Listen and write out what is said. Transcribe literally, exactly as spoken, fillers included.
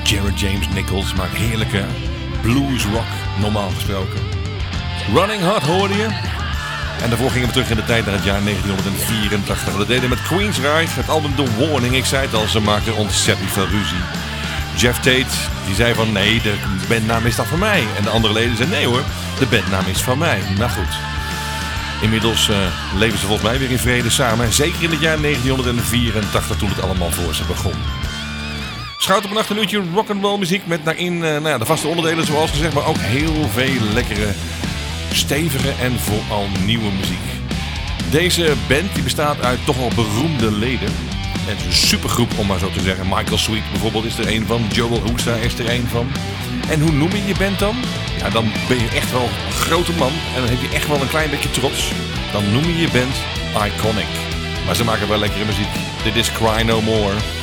Jared James Nichols maakt heerlijke blues rock, normaal gesproken. Running Hot hoorde je. En daarvoor gingen we terug in de tijd naar het jaar negentien vierentachtig. Dat deden met Queensryche, het album The Warning. Ik zei het al, ze maakten ontzettend veel ruzie. Jeff Tate, die zei van nee, de bandnaam is dan van mij. En de andere leden zeiden nee hoor, de bandnaam is van mij. Nou goed, inmiddels uh, leven ze volgens mij weer in vrede samen. Zeker in het jaar negentien vierentachtig toen het allemaal voor ze begon. Schout op een achternuurtje rock'n'roll muziek met daarin uh, nou ja, de vaste onderdelen zoals gezegd. Maar ook heel veel lekkere, stevige en vooral nieuwe muziek. Deze band die bestaat uit toch wel beroemde leden. Het is een supergroep om maar zo te zeggen. Michael Sweet bijvoorbeeld is er een van. Joel Hoekstra is er een van. En hoe noem je je band dan? Ja, dan ben je echt wel een grote man. En dan heb je echt wel een klein beetje trots. Dan noem je je band Iconic. Maar ze maken wel lekkere muziek. Dit is Cry No More.